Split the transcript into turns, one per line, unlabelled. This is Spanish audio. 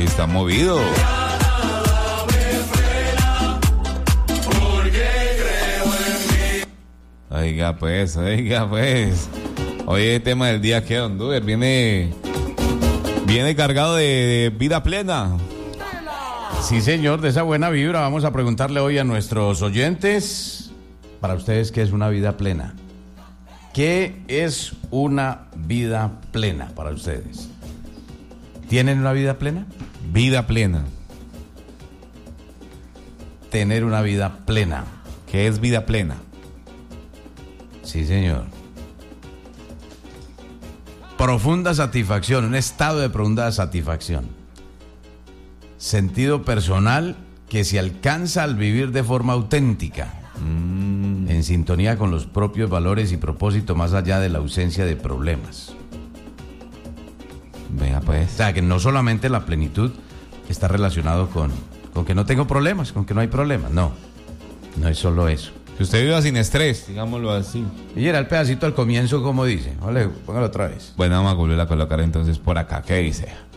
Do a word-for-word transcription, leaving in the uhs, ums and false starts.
Hoy está movido. Oiga pues, oiga pues. Hoy el tema del día que Don Duber viene, viene cargado de, de vida plena.
Sí, señor, de esa buena vibra vamos a preguntarle hoy a nuestros oyentes, para ustedes, ¿qué es una vida plena? ¿Qué es una vida plena para ustedes? ¿Tienen una vida plena?
Vida plena.
Tener una vida plena.
¿Qué es vida plena?
Sí, señor. Profunda satisfacción, un estado de profunda satisfacción. Sentido personal que se alcanza al vivir de forma auténtica, mm. en sintonía con los propios valores y propósitos, más allá de la ausencia de problemas.
Venga pues.
O sea, que no solamente la plenitud está relacionado con, con que no tengo problemas, con que no hay problemas, no. No es solo eso.
Que usted viva sin estrés, digámoslo así.
Y era el pedacito al comienzo, como dice. Vale, póngalo otra vez.
Bueno, vamos a volver a colocar entonces por acá. ¿Qué dice?